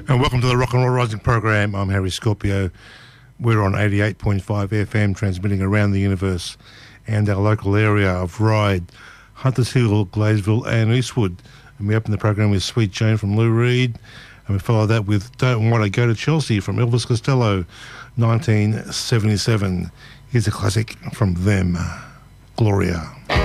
And welcome to the Rock and Roll Rising program. I'm Harry Scorpio. We're on 88.5 FM, transmitting around the universe and our local area of Ryde, Hunters Hill, Gladesville and Eastwood. And we open the program with Sweet Jane from Lou Reed. And we follow that with Don't Want to Go to Chelsea from Elvis Costello, 1977. Here's a classic from them, Gloria.